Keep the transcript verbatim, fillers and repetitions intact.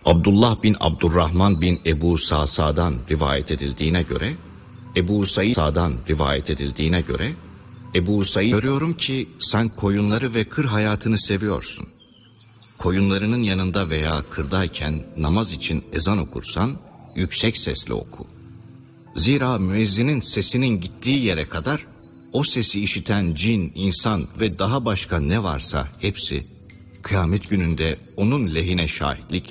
Abdullah bin Abdurrahman bin Ebu Sa'sa'dan rivayet edildiğine göre, Ebu Sa'dan rivayet edildiğine göre, Ebu Sa'id, görüyorum ki sen koyunları ve kır hayatını seviyorsun. Koyunlarının yanında veya kırdayken namaz için ezan okursan, yüksek sesle oku. Zira müezzinin sesinin gittiği yere kadar, o sesi işiten cin, insan ve daha başka ne varsa hepsi, kıyamet gününde onun lehine şahitlik